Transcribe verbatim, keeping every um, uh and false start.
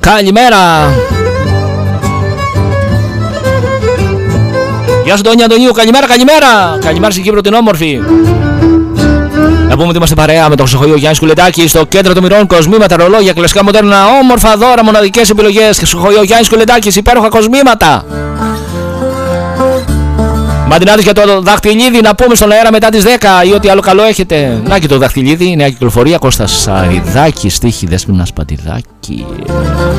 Καλημέρα. Γεια σου Τόνια Αντωνίου, καλημέρα, καλημέρα. Καλημέρα στην Κύπρο την όμορφη. Να πούμε ότι είμαστε παρέα με το Χρυσοχοείο Γιάννη Κουλετάκη στο κέντρο των Μυρών. Κοσμήματα, ρολόγια, κλασικά μοντέρνα, όμορφα δώρα, μοναδικές επιλογές. Χρυσοχοείο Γιάννη Κουλετάκη, υπέροχα κοσμήματα. Μαντινάδης για το δαχτυλίδι, να πούμε στον αέρα μετά τις δέκα ή ό,τι άλλο καλό έχετε. Να και το δαχτυλίδι, νέα κυκλοφορία. Κώστας Σαϊδάκη, στίχη Δέσποινα Σπατιδάκη.